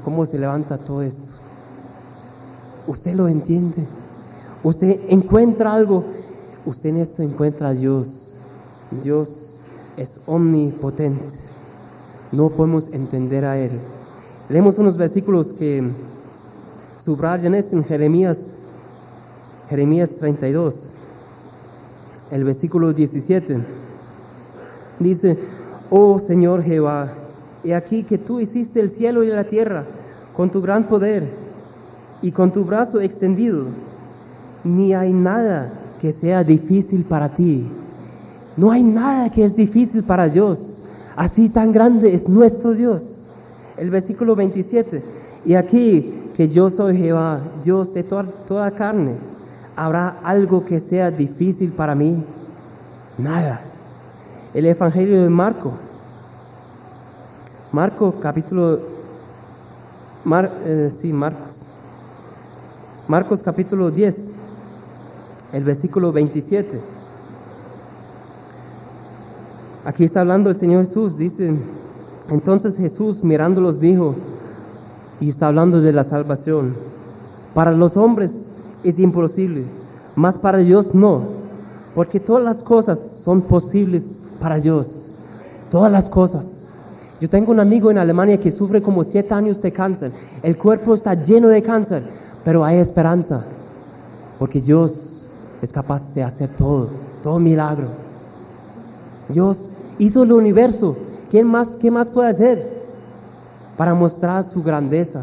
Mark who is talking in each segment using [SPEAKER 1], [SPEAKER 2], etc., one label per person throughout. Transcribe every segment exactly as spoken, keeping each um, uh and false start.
[SPEAKER 1] cómo se levanta todo esto. Usted lo entiende. Usted encuentra algo. Usted en esto encuentra a Dios. Dios es omnipotente. No podemos entender a Él. Leemos unos versículos que subrayan esto en Jeremías, Jeremías treinta y dos, el versículo diecisiete. Dice: oh Señor Jehová, he aquí que tú hiciste el cielo y la tierra con tu gran poder y con tu brazo extendido. Ni hay nada que sea difícil para ti. No hay nada que es difícil para Dios. Así tan grande es nuestro Dios. El versículo veintisiete. Y aquí que yo soy Jehová, Dios de toda, toda carne. ¿Habrá algo que sea difícil para mí? Nada. El Evangelio de Marco. Marco capítulo... Mar, eh, sí, Marcos. Marcos capítulo diez. El versículo veintisiete. Aquí está hablando el Señor Jesús. Dice: entonces Jesús mirándolos dijo, y está hablando de la salvación: para los hombres es imposible, mas para Dios no, porque todas las cosas son posibles para Dios. Todas las cosas. Yo tengo un amigo en Alemania que sufre como siete años de cáncer. El cuerpo está lleno de cáncer, pero hay esperanza, porque Dios es capaz de hacer todo, todo milagro. Dios hizo el universo. ¿Quién más, qué más puede hacer para mostrar su grandeza?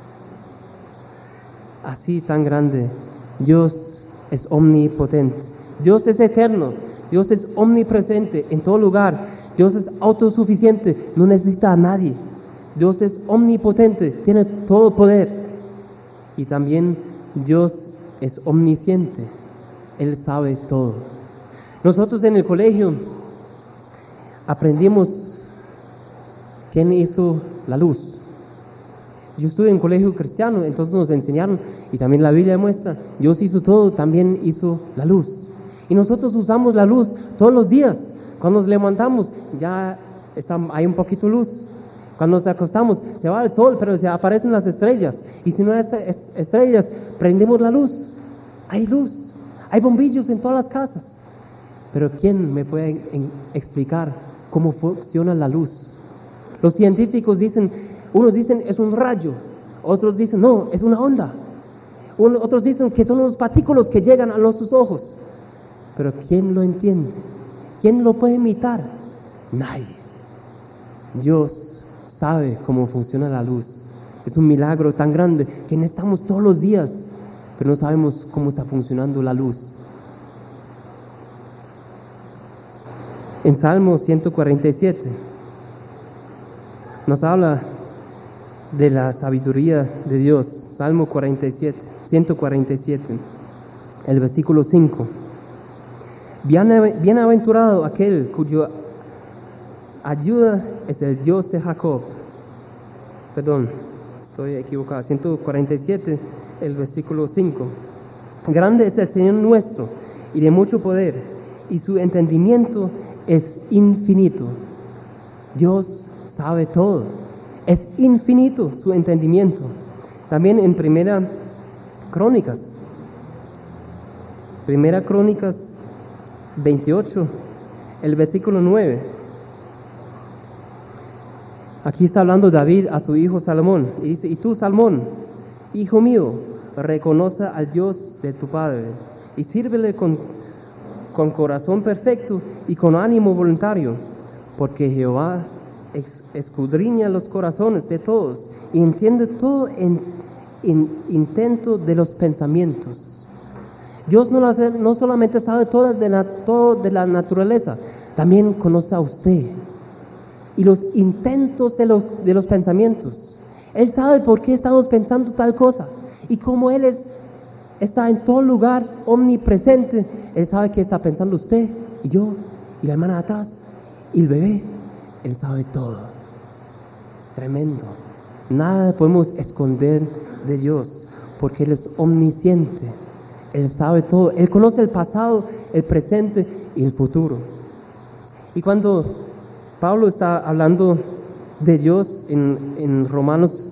[SPEAKER 1] Así tan grande. Dios es omnipotente. Dios es eterno. Dios es omnipresente en todo lugar. Dios es autosuficiente, no necesita a nadie. Dios es omnipotente, tiene todo poder. Y también Dios es omnisciente. Él sabe todo. Nosotros en el colegio aprendimos quién hizo la luz. Yo estuve en un colegio cristiano, entonces nos enseñaron, y también la Biblia muestra, Dios hizo todo, también hizo la luz. Y nosotros usamos la luz todos los días. Cuando nos levantamos, ya está, hay un poquito de luz. Cuando nos acostamos, se va el sol, pero se aparecen las estrellas. Y si no hay estrellas, prendemos la luz. Hay luz, hay bombillos en todas las casas. Pero ¿quién me puede en, explicar cómo funciona la luz? Los científicos dicen, unos dicen es un rayo, otros dicen no, es una onda. Un, otros dicen que son unos partículas que llegan a nuestros ojos. Pero ¿quién lo entiende? ¿Quién lo puede imitar? Nadie. Dios sabe cómo funciona la luz. Es un milagro tan grande que necesitamos todos los días, pero no sabemos cómo está funcionando la luz. En Salmo ciento cuarenta y siete nos habla de la sabiduría de Dios. Salmo cuarenta y siete, ciento cuarenta y siete, el versículo cinco. Bienaventurado aquel cuya ayuda es el Dios de Jacob. Perdón, estoy equivocado. ciento cuarenta y siete, el versículo cinco. Grande es el Señor nuestro y de mucho poder, y su entendimiento es infinito. Dios sabe todo. Es infinito su entendimiento. También en Primera Crónicas, Primera Crónicas veintiocho, el versículo nueve. Aquí está hablando David a su hijo Salomón, y dice: y tú, Salomón, hijo mío, reconoce al Dios de tu padre, y sírvele con, con corazón perfecto y con ánimo voluntario, porque Jehová ex, escudriña los corazones de todos, y entiende todo en, en intento de los pensamientos. Dios no, hace, no solamente sabe todo de, la, todo de la naturaleza, también conoce a usted y los intentos de los, de los pensamientos. Él sabe por qué estamos pensando tal cosa, y como Él es, está en todo lugar, omnipresente, Él sabe qué está pensando usted y yo y la hermana de atrás y el bebé. Él sabe todo. Tremendo. Nada podemos esconder de Dios, porque Él es omnisciente. Él sabe todo. Él conoce el pasado, el presente y el futuro. Y cuando Pablo está hablando de Dios en, en Romanos